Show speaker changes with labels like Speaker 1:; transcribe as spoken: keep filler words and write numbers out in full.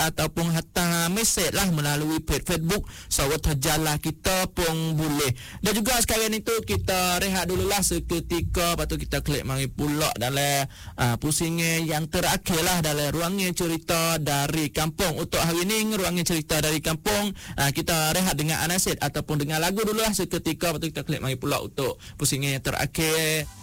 Speaker 1: ataupun hantar mesej lah melalui page Facebook Sawat Jalah kita pun boleh. Dan juga sekarang itu kita rehat dululah seketika, lepas tu kita klik mari pula dalam uh, pusingnya yang terakhir lah dalam ruangnya cerita dari kampung. Untuk hari ini ruangnya cerita dari kampung, uh, kita rehat dengan anasid ataupun dengan lagu dululah seketika, lepas tu kita klik mari pula untuk pusingnya yang terakhir.